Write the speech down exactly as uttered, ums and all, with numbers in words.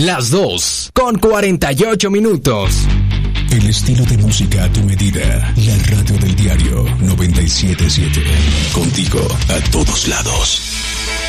las dos con cuarenta y ocho minutos. El estilo de música a tu medida. La radio del diario noventa y siete punto siete. Contigo a todos lados.